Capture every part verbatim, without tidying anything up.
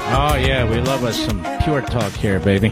Oh, yeah, we love us some Pure Talk here, baby.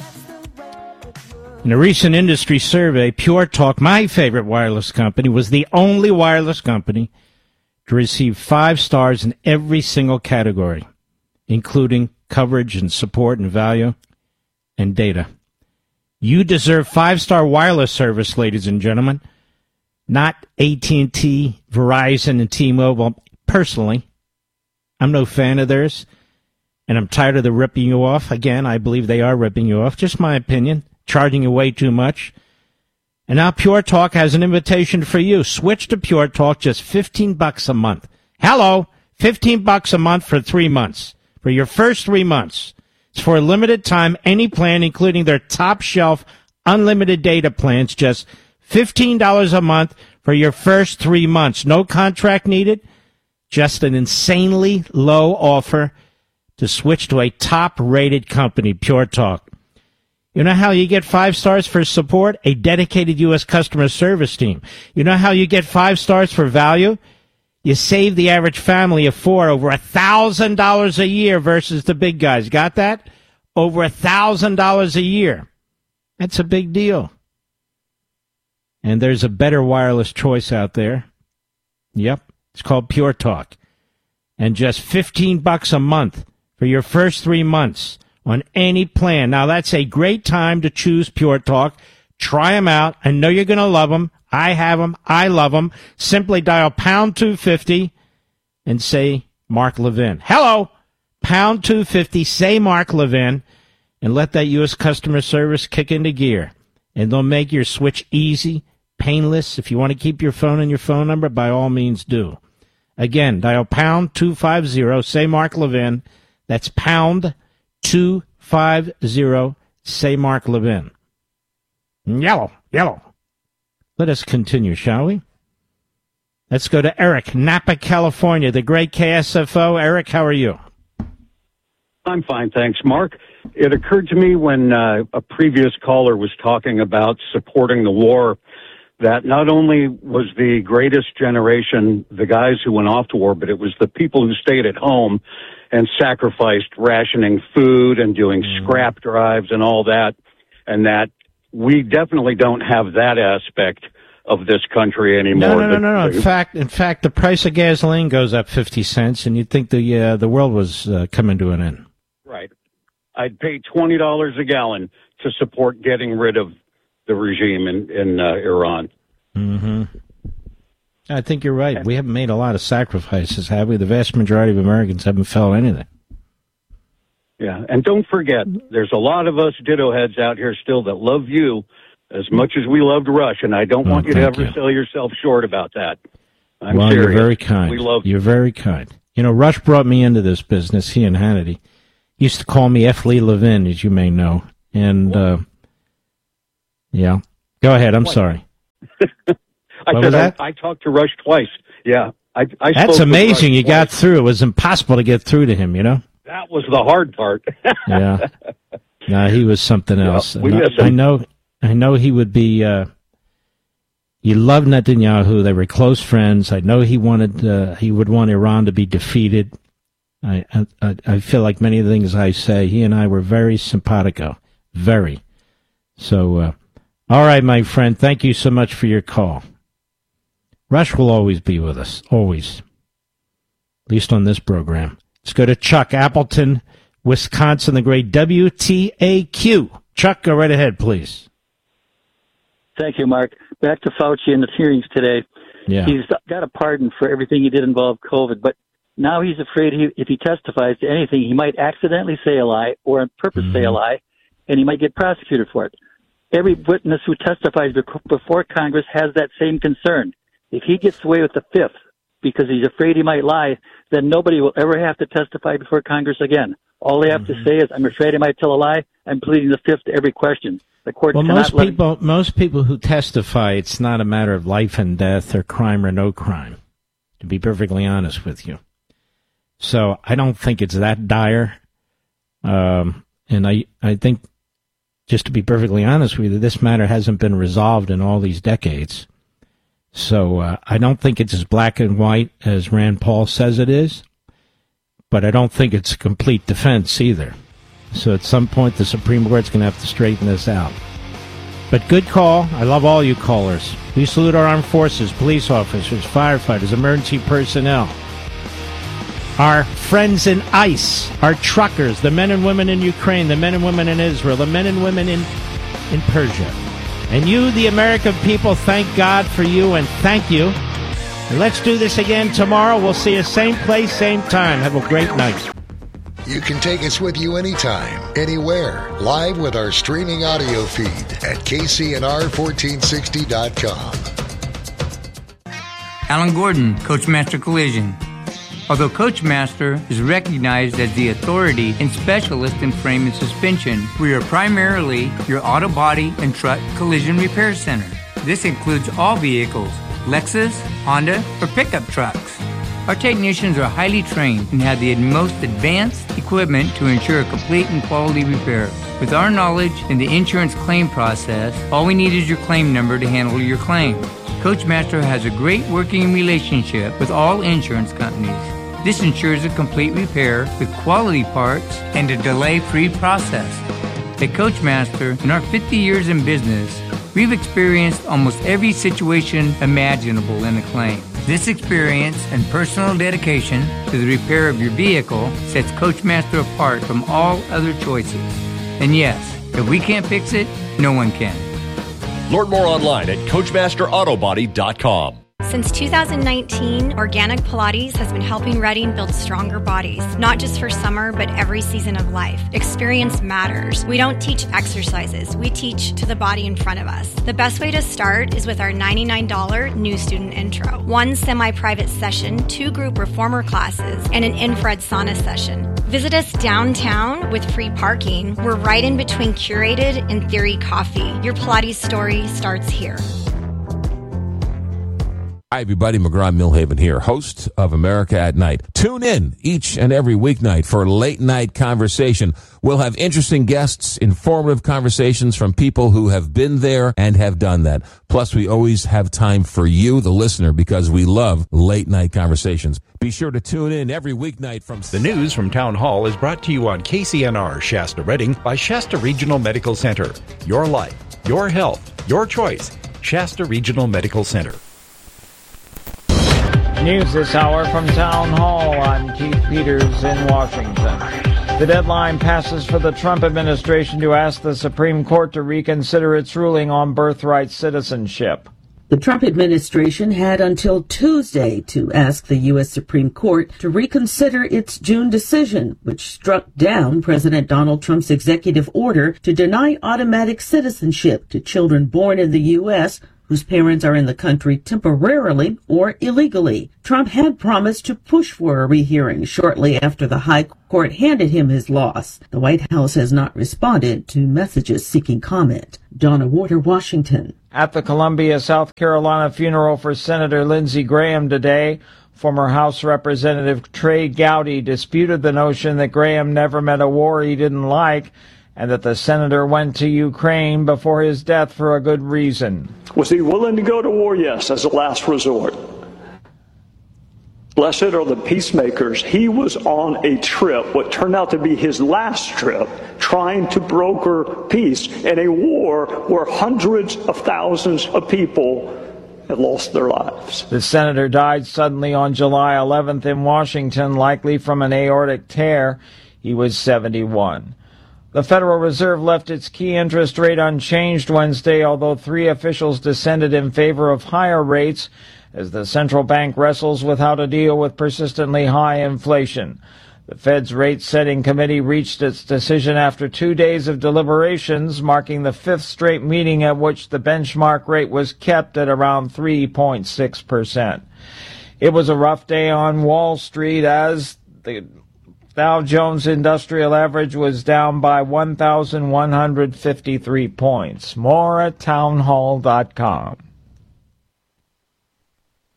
In a recent industry survey, Pure Talk, my favorite wireless company, was the only wireless company to receive five stars in every single category, including coverage and support and value and data. You deserve five-star wireless service, ladies and gentlemen, not A T and T, Verizon, and T-Mobile. Personally, I'm no fan of theirs, and I'm tired of the ripping you off. Again, I believe they are ripping you off. Just my opinion. Charging you way too much. And now Pure Talk has an invitation for you. Switch to Pure Talk, just fifteen bucks a month. Hello, fifteen bucks a month for three months. For your first three months. It's for a limited time, any plan, including their top shelf unlimited data plans, just fifteen dollars a month for your first three months. No contract needed. Just an insanely low offer to switch to a top-rated company, Pure Talk. You know how you get five stars for support? A dedicated U S customer service team. You know how you get five stars for value? You save the average family of four over one thousand dollars a year versus the big guys. Got that? Over one thousand dollars a year. That's a big deal. And there's a better wireless choice out there. Yep, it's called Pure Talk. And just fifteen bucks a month for your first three months. On any plan. Now, that's a great time to choose Pure Talk. Try them out. I know you're going to love them. I have them. I love them. Simply dial pound two fifty and say Mark Levin. Hello, pound two fifty, say Mark Levin, and let that U S customer service kick into gear. And they'll make your switch easy, painless. If you want to keep your phone and your phone number, by all means do. Again, dial pound two fifty, say Mark Levin. That's pound two fifty, say Mark Levin. Yellow, yellow. Let us continue, shall we? Let's go to Eric, Napa, California, the great K S F O. Eric, how are you? I'm fine, thanks, Mark. It occurred to me when uh, a previous caller was talking about supporting the war that not only was the greatest generation the guys who went off to war, but it was the people who stayed at home and sacrificed rationing food and doing mm. scrap drives and all that, and that we definitely don't have that aspect of this country anymore. No, no, no, no. no. In fact, in fact, the price of gasoline goes up fifty cents, and you'd think the uh, the world was uh, coming to an end. Right. I'd pay twenty dollars a gallon to support getting rid of the regime in, in uh, Iran. Mm-hmm. I think you're right. We haven't made a lot of sacrifices, have we? The vast majority of Americans haven't felt anything. Yeah, and don't forget, there's a lot of us ditto heads out here still that love you as much as we loved Rush, and I don't oh, want you to ever you. sell yourself short about that. I'm well, serious. You're very kind. We love You're very kind. You know, Rush brought me into this business, he and Hannity. He used to call me F. Lee Levin, as you may know. And, uh, yeah. Go ahead, I'm what? sorry. I what said was that? I, I talked to Rush twice. Yeah. I, I That's amazing. You got through. It was impossible to get through to him, you know? That was the hard part. Yeah. No, he was something else. Yeah, we I, miss him. I know I know he would be uh, he loved Netanyahu. They were close friends. I know he wanted uh, he would want Iran to be defeated. I, I I feel like many of the things I say, he and I were very simpatico. Very. So uh, all right, my friend, thank you so much for your call. Rush will always be with us, always. At least on this program. Let's go to Chuck, Appleton, Wisconsin, the great W T A Q. Chuck, go right ahead, please. Thank you, Mark. Back to Fauci and the hearings today. Yeah. He's got a pardon for everything he did involve COVID, but now he's afraid he, if he testifies to anything, he might accidentally say a lie or on purpose mm-hmm. say a lie, and he might get prosecuted for it. Every witness who testifies before Congress has that same concern. If he gets away with the fifth because he's afraid he might lie, then nobody will ever have to testify before Congress again. All they have mm-hmm. to say is, I'm afraid I might tell a lie. I'm pleading the fifth to every question. The court well, cannot most let people, most people who testify, it's not a matter of life and death or crime or no crime, to be perfectly honest with you. So I don't think it's that dire. Um, and I, I think, just to be perfectly honest with you, this matter hasn't been resolved in all these decades. So uh, I don't think it's as black and white as Rand Paul says it is. but I don't think it's a complete defense either. So at some point, the Supreme Court's going to have to straighten this out. But good call. I love all you callers. We salute our armed forces, police officers, firefighters, emergency personnel, our friends in ICE, our truckers, the men and women in Ukraine, the men and women in Israel, the men and women in, in Persia. And you, the American people, thank God for you, and thank you. And let's do this again tomorrow. We'll see you same place, same time. Have a great night. You can take us with you anytime, anywhere, live with our streaming audio feed at K C N R fourteen sixty dot com. Alan Gordon, Coachmaster Collision. Although Coachmaster is recognized as the authority and specialist in frame and suspension, we are primarily your auto body and truck collision repair center. This includes all vehicles, Lexus, Honda, or pickup trucks. Our technicians are highly trained and have the most advanced equipment to ensure a complete and quality repair. With our knowledge in the insurance claim process, all we need is your claim number to handle your claim. Coachmaster has a great working relationship with all insurance companies. This ensures a complete repair with quality parts and a delay-free process. At Coachmaster, in our fifty years in business, we've experienced almost every situation imaginable in a claim. This experience and personal dedication to the repair of your vehicle sets Coachmaster apart from all other choices. And yes, if we can't fix it, no one can. Learn more online at Coachmaster Auto Body dot com. Since two thousand nineteen, Organic Pilates has been helping Reading build stronger bodies, not just for summer, but every season of life. Experience matters. We don't teach exercises. We teach to the body in front of us. The best way to start is with our ninety-nine dollars new student intro. One semi-private session, two group reformer classes, and an infrared sauna session. Visit us downtown with free parking. We're right in between Curated and Theory Coffee. Your Pilates story starts here. Hi, everybody. McGraw-Milhaven here, host of America at Night. Tune in each and every weeknight for Late Night Conversation. We'll have interesting guests, informative conversations from people who have been there and have done that. Plus, we always have time for you, the listener, because we love late night conversations. Be sure to tune in every weeknight from... The news from Town Hall is brought to you on K C N R Shasta Reading by Shasta Regional Medical Center. Your life, your health, your choice. Shasta Regional Medical Center. News this hour from Town Hall. I'm Keith Peters in Washington. The deadline passes for the Trump administration to ask the Supreme Court to reconsider its ruling on birthright citizenship. The Trump administration had until Tuesday to ask the U S Supreme Court to reconsider its June decision, which struck down President Donald Trump's executive order to deny automatic citizenship to children born in the U S whose parents are in the country temporarily or illegally. Trump had promised to push for a rehearing shortly after the High Court handed him his loss. The White House has not responded to messages seeking comment. Donna Warder, Washington. At the Columbia, South Carolina funeral for Senator Lindsey Graham today, former House Representative Trey Gowdy disputed the notion that Graham never met a war he didn't like, and that the senator went to Ukraine before his death for a good reason. Was he willing to go to war? Yes, as a last resort. Blessed are the peacemakers. He was on a trip, what turned out to be his last trip, trying to broker peace in a war where hundreds of thousands of people have lost their lives. The senator died suddenly on July eleventh in Washington, likely from an aortic tear. He was seventy-one. The Federal Reserve left its key interest rate unchanged Wednesday, although three officials dissented in favor of higher rates as the central bank wrestles with how to deal with persistently high inflation. The Fed's rate-setting committee reached its decision after two days of deliberations, marking the fifth straight meeting at which the benchmark rate was kept at around three point six percent. It was a rough day on Wall Street as the Dow Jones Industrial Average was down by one thousand one hundred fifty-three points. More at townhall dot com.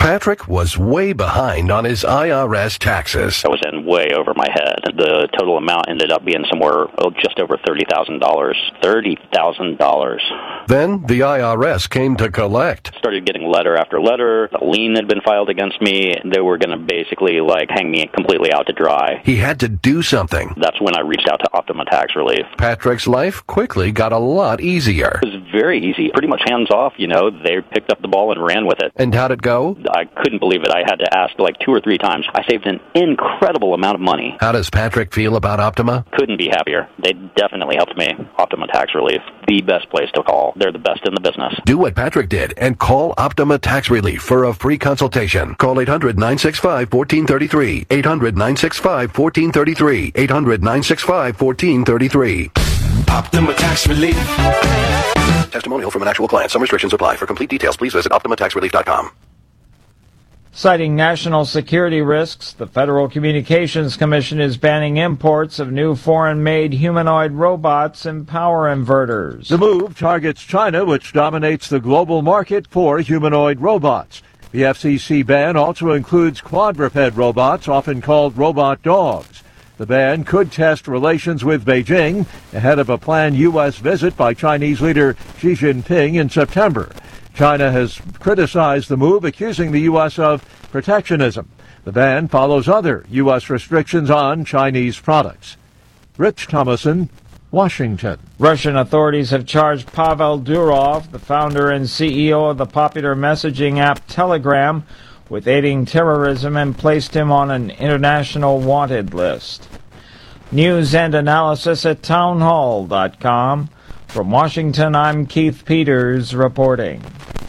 Patrick was way behind on his I R S taxes. I was in way over my head. The total amount ended up being somewhere oh, just over thirty thousand dollars. thirty thousand dollars. Then the I R S came to collect. Started getting letter after letter. A lien had been filed against me. They were going to basically like hang me completely out to dry. He had to do something. That's when I reached out to Optima Tax Relief. Patrick's life quickly got a lot easier. It was very easy. Pretty much hands off, you know. They picked up the ball and ran with it. And how'd it go? I couldn't believe it. I had to ask like two or three times. I saved an incredible amount of money. How does Patrick feel about Optima? Couldn't be happier. They definitely helped me. Optima Tax Relief, the best place to call. They're the best in the business. Do what Patrick did and call Optima Tax Relief for a free consultation. Call eight hundred, nine six five, one four three three. eight hundred, nine six five, one four three three. eight hundred, nine six five, one four three three. Optima Tax Relief. Testimonial from an actual client. Some restrictions apply. For complete details, please visit optima tax relief dot com. Citing national security risks, the Federal Communications Commission is banning imports of new foreign-made humanoid robots and power inverters. The move targets China, which dominates the global market for humanoid robots. The F C C ban also includes quadruped robots, often called robot dogs. The ban could test relations with Beijing ahead of a planned U S visit by Chinese leader Xi Jinping in September. China has criticized the move, accusing the U S of protectionism. The ban follows other U S restrictions on Chinese products. Rich Thomason, Washington. Russian authorities have charged Pavel Durov, the founder and C E O of the popular messaging app Telegram, with aiding terrorism and placed him on an international wanted list. News and analysis at townhall dot com. From Washington, I'm Keith Peters reporting.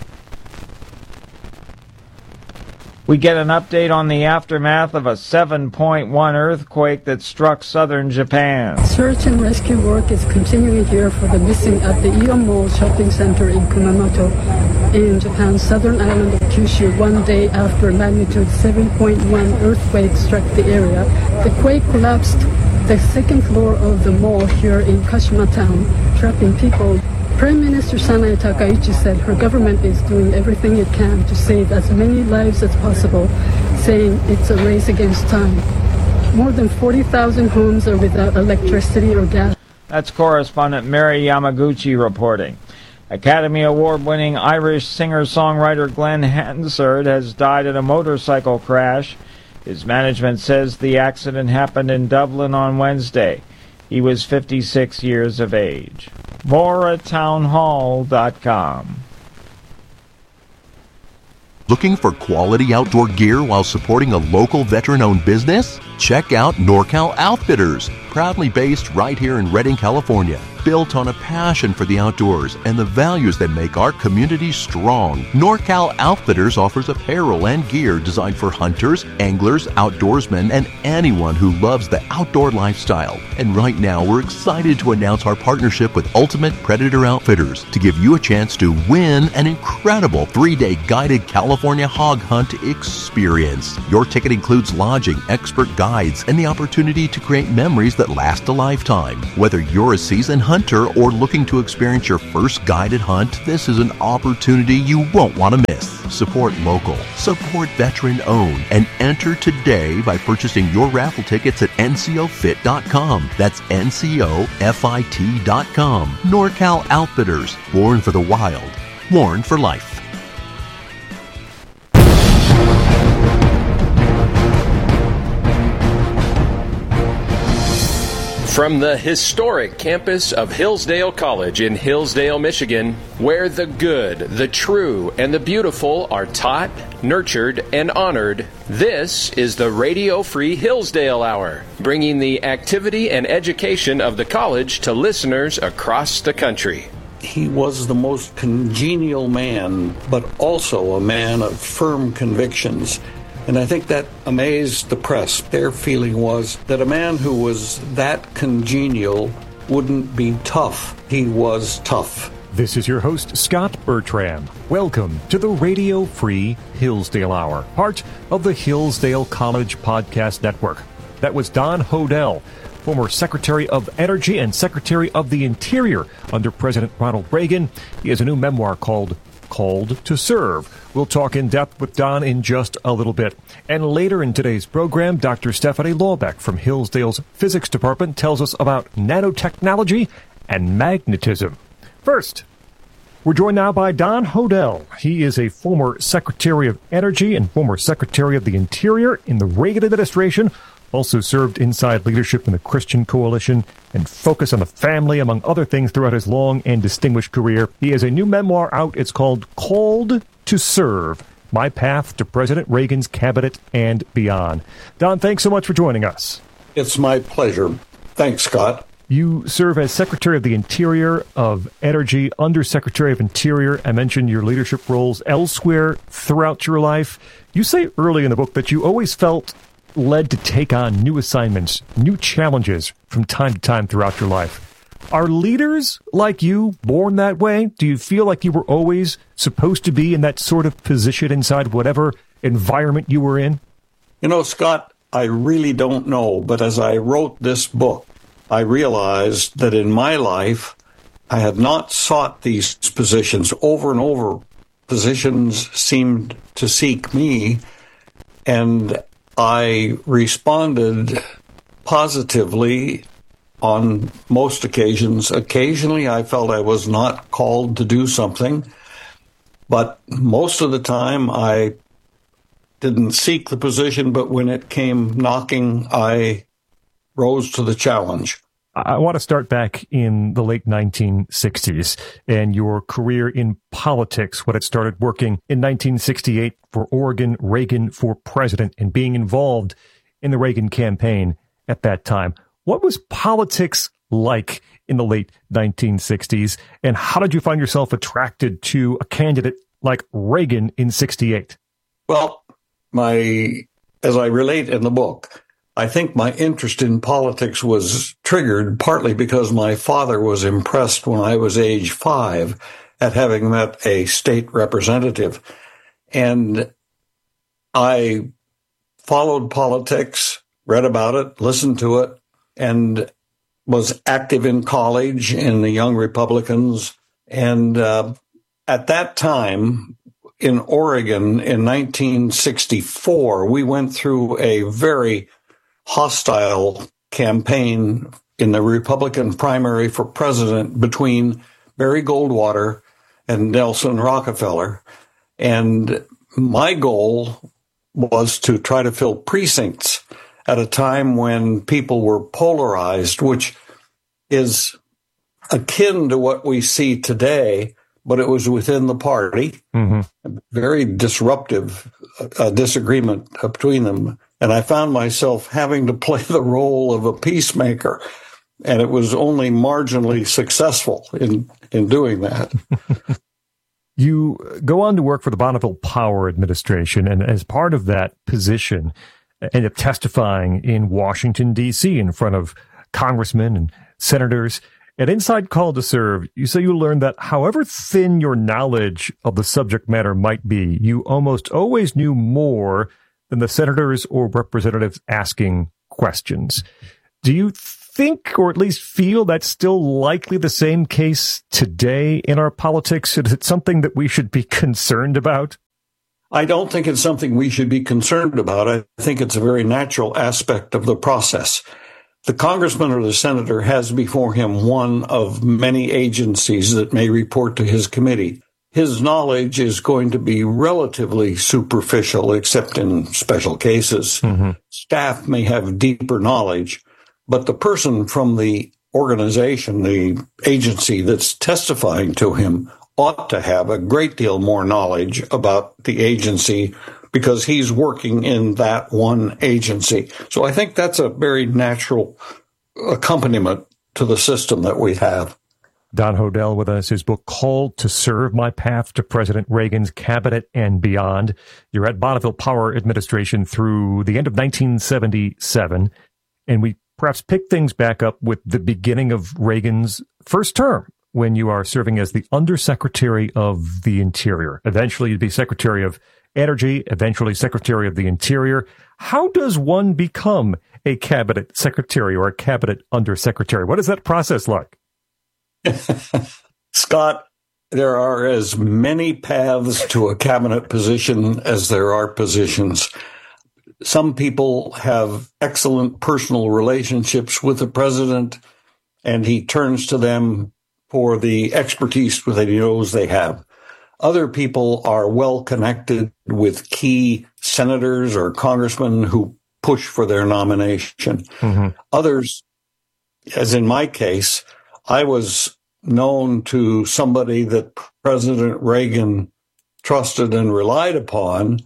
We get an update on the aftermath of a seven point one earthquake that struck southern Japan. Search and rescue work is continuing here for the missing at the Aeon Mall shopping center in Kumamoto, in Japan's southern island of Kyushu, one day after magnitude seven point one earthquake struck the area. The quake collapsed the second floor of the mall here in Kashima town, trapping people. Prime Minister Sanae Takaichi said her government is doing everything it can to save as many lives as possible, saying it's a race against time. More than forty thousand homes are without electricity or gas. That's correspondent Mary Yamaguchi reporting. Academy Award-winning Irish singer-songwriter Glenn Hansard has died in a motorcycle crash. His management says the accident happened in Dublin on Wednesday. He was fifty-six years of age. More at townhall dot com. Looking for quality outdoor gear while supporting a local veteran-owned business? Check out NorCal Outfitters, proudly based right here in Redding, California. Built on a passion for the outdoors and the values that make our community strong, NorCal Outfitters offers apparel and gear designed for hunters, anglers, outdoorsmen, and anyone who loves the outdoor lifestyle. And right now, we're excited to announce our partnership with Ultimate Predator Outfitters to give you a chance to win an incredible three-day guided California hog hunt experience. Your ticket includes lodging, expert guides, and the opportunity to create memories that last a lifetime. Whether you're a seasoned hunter or looking to experience your first guided hunt, this is an opportunity you won't want to miss. Support local, support veteran-owned, and enter today by purchasing your raffle tickets at N C O fit dot com. That's N C O fit dot com. NorCal Outfitters, born for the wild, worn for life. From the historic campus of Hillsdale College in Hillsdale, Michigan, where the good, the true, and the beautiful are taught, nurtured, and honored, this is the Radio Free Hillsdale Hour, bringing the activity and education of the college to listeners across the country. He was the most congenial man, but also a man of firm convictions. And I think that amazed the press. Their feeling was that a man who was that congenial wouldn't be tough. He was tough. This is your host, Scott Bertram. Welcome to the Radio Free Hillsdale Hour, part of the Hillsdale College Podcast Network. That was Don Hodel, former Secretary of Energy and Secretary of the Interior under President Ronald Reagan. He has a new memoir called Called to Serve. We'll talk in depth with Don in just a little bit. And later in today's program, Doctor Stephanie Lawbeck from Hillsdale's Physics Department tells us about nanotechnology and magnetism. First, we're joined now by Don Hodel. He is a former Secretary of Energy and former Secretary of the Interior in the Reagan administration. Also served inside leadership in the Christian Coalition and focused on the family, among other things, throughout his long and distinguished career. He has a new memoir out. It's called Called to Serve, My Path to President Reagan's Cabinet and Beyond. Don, thanks so much for joining us. It's my pleasure. Thanks, Scott. You serve as Secretary of the Interior, of Energy, Undersecretary of Interior. I mentioned your leadership roles elsewhere throughout your life. You say early in the book that you always felt led to take on new assignments, new challenges from time to time throughout your life. Are leaders like you born that way? Do you feel like you were always supposed to be in that sort of position inside whatever environment you were in? You know, Scott, I really don't know, but as I wrote this book, I realized that in my life, I had not sought these positions over and over. Positions seemed to seek me, and I responded positively on most occasions. Occasionally, I felt I was not called to do something, but most of the time, I didn't seek the position, but when it came knocking, I rose to the challenge. I want to start back in the late nineteen sixties and your career in politics, when it started working in nineteen sixty-eight for Oregon, Reagan for president, and being involved in the Reagan campaign at that time. What was politics like in the late nineteen sixties, and how did you find yourself attracted to a candidate like Reagan in sixty-eight? Well, my as I relate in the book, I think my interest in politics was triggered partly because my father was impressed when I was age five at having met a state representative. And I followed politics, read about it, listened to it, and was active in college in the Young Republicans. And uh, at that time, in Oregon in nineteen sixty-four, we went through a very hostile campaign in the Republican primary for president between Barry Goldwater and Nelson Rockefeller. And my goal was to try to fill precincts at a time when people were polarized, which is akin to what we see today, but it was within the party. Mm-hmm. Very disruptive uh, disagreement between them. And I found myself having to play the role of a peacemaker, and it was only marginally successful in, in doing that. You go on to work for the Bonneville Power Administration, and as part of that position, end up testifying in Washington, D C in front of congressmen and senators. And inside Call to Serve, you say you learned that however thin your knowledge of the subject matter might be, you almost always knew more than the senators or representatives asking questions. Do you think, or at least feel, that's still likely the same case today in our politics? Is it something that we should be concerned about? I don't think it's something we should be concerned about. I think it's a very natural aspect of the process. The congressman or the senator has before him one of many agencies that may report to his committee. His knowledge is going to be relatively superficial, except in special cases. Mm-hmm. Staff may have deeper knowledge, but the person from the organization, the agency that's testifying to him, ought to have a great deal more knowledge about the agency because he's working in that one agency. So I think that's a very natural accompaniment to the system that we have. Don Hodel with us, his book Called to Serve, My Path to President Reagan's Cabinet and Beyond. You're at Bonneville Power Administration through the end of nineteen seventy-seven, and we perhaps pick things back up with the beginning of Reagan's first term, when you are serving as the Undersecretary of the Interior. Eventually, you'd be Secretary of Energy, eventually Secretary of the Interior. How does one become a cabinet secretary or a cabinet undersecretary? What is that process like? Scott, there are as many paths to a cabinet position as there are positions. Some people have excellent personal relationships with the president, and he turns to them for the expertise that he knows they have. Other people are well connected with key senators or congressmen who push for their nomination. Mm-hmm. Others, as in my case, I was known to somebody that President Reagan trusted and relied upon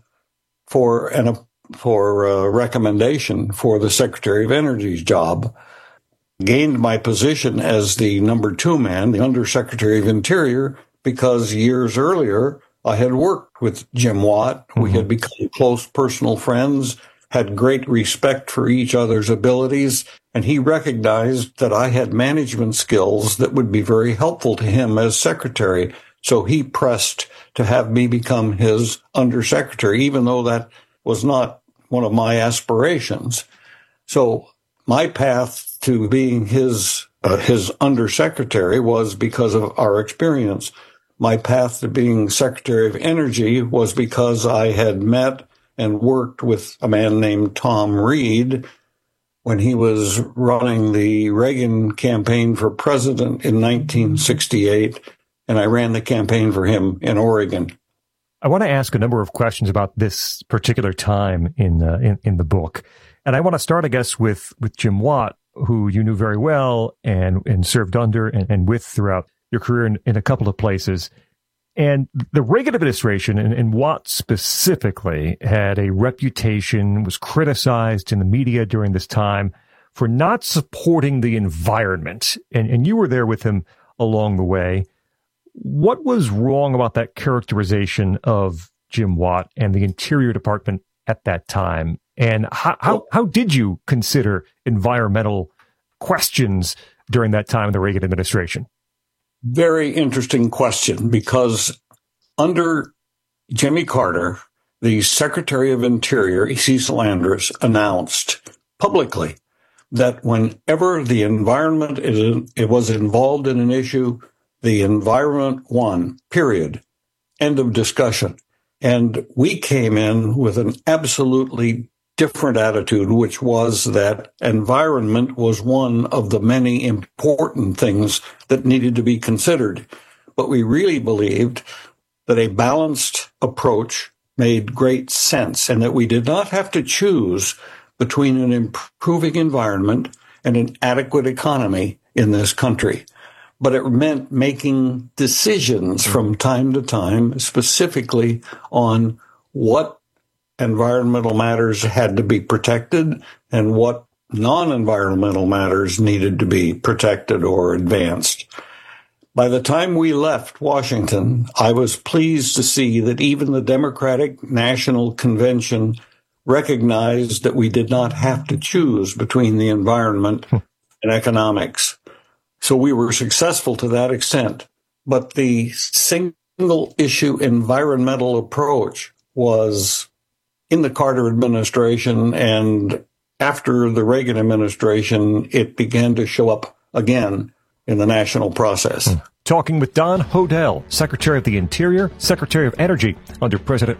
for an for a recommendation for the Secretary of Energy's job. Gained my position as the number two man, the Undersecretary of Interior, because years earlier I had worked with Jim Watt. Mm-hmm. We had become close personal friends, had great respect for each other's abilities, and he recognized that I had management skills that would be very helpful to him as secretary. So he pressed to have me become his undersecretary, even though that was not one of my aspirations. So my path to being his uh, his undersecretary was because of our experience. My path to being Secretary of Energy was because I had met and worked with a man named Tom Reed when he was running the Reagan campaign for president in nineteen sixty-eight, and I ran the campaign for him in Oregon. I want to ask a number of questions about this particular time in uh, in, in the book. And I want to start, I guess, with, with Jim Watt, who you knew very well and, and served under and, and with throughout your career in, in a couple of places. And the Reagan administration, and, and Watt specifically, had a reputation, was criticized in the media during this time for not supporting the environment. And, and you were there with him along the way. What was wrong about that characterization of Jim Watt and the Interior Department at that time? And how, how, how did you consider environmental questions during that time in the Reagan administration? Very interesting question, because under Jimmy Carter, the Secretary of Interior, Cecil Andrus, announced publicly that whenever the environment is, it was involved in an issue, the environment won, period. End of discussion. And we came in with an absolutely different attitude, which was that environment was one of the many important things that needed to be considered. But we really believed that a balanced approach made great sense and that we did not have to choose between an improving environment and an adequate economy in this country. But it meant making decisions from time to time, specifically on what environmental matters had to be protected and what non-environmental matters needed to be protected or advanced. By the time we left Washington, I was pleased to see that even the Democratic National Convention recognized that we did not have to choose between the environment and economics. So we were successful to that extent. But the single issue environmental approach was in the Carter administration, and after the Reagan administration, it began to show up again in the national process. Talking with Don Hodel, Secretary of the Interior, Secretary of Energy under President